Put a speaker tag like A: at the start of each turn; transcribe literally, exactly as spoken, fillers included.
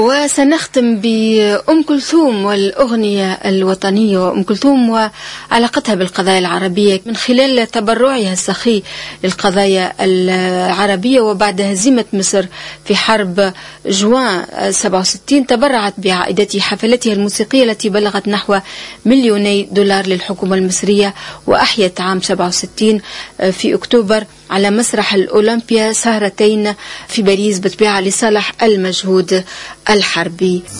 A: وسنختم بأم كلثوم والأغنية الوطنية وأم كلثوم وعلاقتها بالقضايا العربية من خلال تبرعها السخي للقضايا العربية. وبعد هزيمة مصر في حرب جوان سبعة وستين تبرعت بعائدة حفلتها الموسيقية التي بلغت نحو مليوني دولار للحكومة المصرية، وأحيت عام سبعة وستين في أكتوبر على مسرح الأولمبيا سهرتين في باريس بتبيعة لصالح المجهود الحربي.